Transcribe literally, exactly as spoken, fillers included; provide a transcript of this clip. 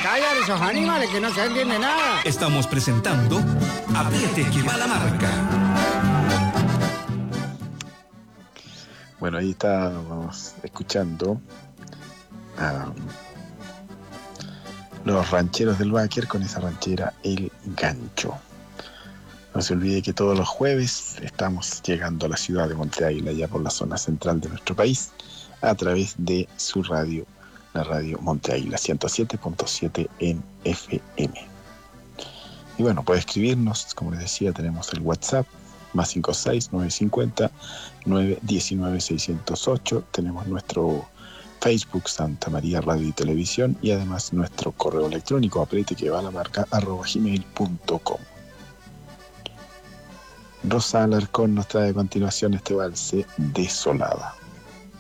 callar esos animales que no se entiende nada. Estamos presentando Apriete que va la marca. Bueno, ahí estábamos escuchando a los rancheros del Báquer con esa ranchera El Gancho. No se olvide que todos los jueves estamos llegando a la ciudad de Monte Águila, ya por la zona central de nuestro país, a través de su radio, la radio Monte Águila ciento siete punto siete en F M. Y bueno, puede escribirnos, como les decía, tenemos el WhatsApp, más cinco seis nueve cinco cero nueve uno nueve seis cero ocho, tenemos nuestro Facebook Santa María Radio y Televisión y además nuestro correo electrónico apriete que va la marca arroba gmail punto com. Rosa Alarcón nos trae a continuación este valse Desolada.